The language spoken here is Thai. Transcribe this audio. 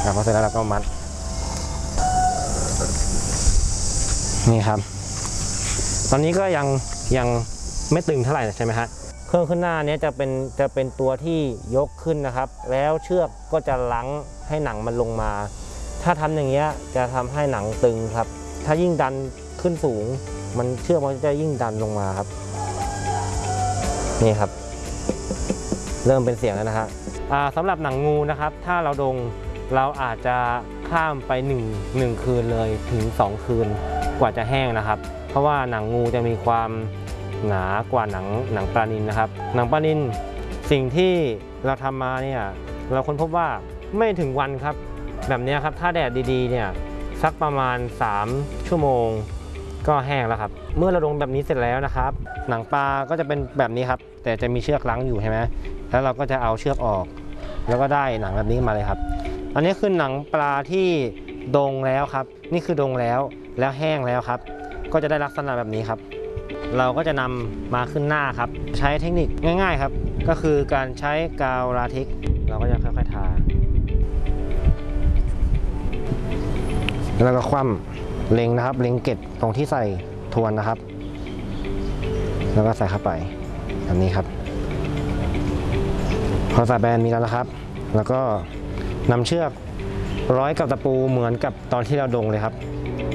พอเสร็จแล้วเราก็มัดนี่ครับตอนนี้ก็ยังไม่ตึงเท่าไหร่ใช่ไหมฮะเครื่องขึ้นหน้านี้จะเป็นตัวที่ยกขึ้นนะครับแล้วเชือกก็จะลังให้หนังมันลงมาถ้าทำอย่างเงี้ยจะทำให้หนังตึงครับถ้ายิ่งดันขึ้นสูงมันเชือกมันจะยิ่งดันลงมาครับนี่ครับเริ่มเป็นเสียงแล้วนะฮะสำหรับหนังงูนะครับถ้าเราดงเราอาจจะข้ามไป1 คืนเลยถึง2 คืนกว่าจะแห้งนะครับเพราะว่าหนังงูจะมีความหนากว่าหนังปลานิลนะครับหนังปลานิลสิ่งที่เราทำมาเนี่ยเราค้นพบว่าไม่ถึงวันครับแบบนี้ครับถ้าแดดดีๆเนี่ยสักประมาณ3 ชั่วโมงก็แห้งแล้วครับเมื่อเราดงแบบนี้เสร็จแล้วนะครับหนังปลาก็จะเป็นแบบนี้ครับแต่จะมีเชือกลังอยู่ใช่ไหมแล้วเราก็จะเอาเชือกออกแล้วก็ได้หนังแบบนี้มาเลยครับอันนี้คือหนังปลาที่ดงแล้วครับนี่คือดงแล้วแห้งแล้วครับก็จะได้ลักษณะแบบนี้ครับเราก็จะนำมาขึ้นหน้าครับใช้เทคนิคง่ายๆครับก็คือการใช้กาวลาเท็กซ์เราก็จะค่อยๆทาแล้วก็คว่ำเล็งนะครับเล็งเกล็ดตรงที่ใส่ทวนนะครับแล้วก็ใส่เข้าไปแบบนี้ครับพอใส่แบนมีแล้วนะครับแล้วก็นำเชือกร้อยกับตะปูเหมือนกับตอนที่เราดงเลยครับ